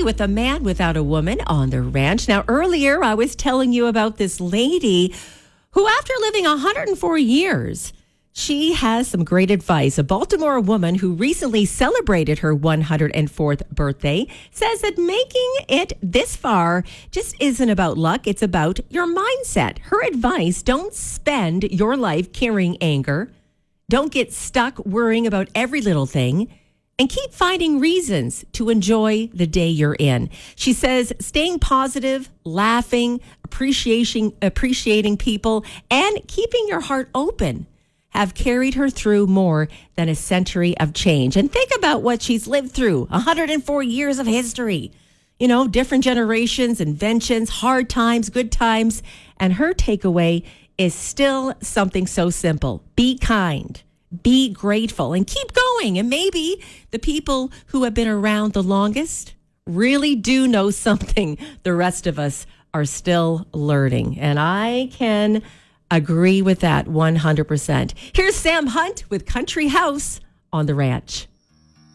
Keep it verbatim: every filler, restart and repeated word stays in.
Day with a man without a woman on the ranch. Now, earlier I was telling you about this lady who, after living one hundred four years, she has some great advice. A Baltimore woman who recently celebrated her one hundred fourth birthday says that making it this far just isn't about luck. It's about your mindset. Her advice: don't spend your life carrying anger. Don't get stuck worrying about every little thing. And keep finding reasons to enjoy the day you're in. She says staying positive, laughing, appreciating, appreciating people, and keeping your heart open have carried her through more than a century of change. And think about what she's lived through. one hundred four years of history. You know, different generations, inventions, hard times, good times. And her takeaway is still something so simple. Be kind. Be grateful and keep going. And maybe the people who have been around the longest really do know something the rest of us are still learning. And I can agree with that one hundred percent. Here's Sam Hunt with Country House on the Ranch.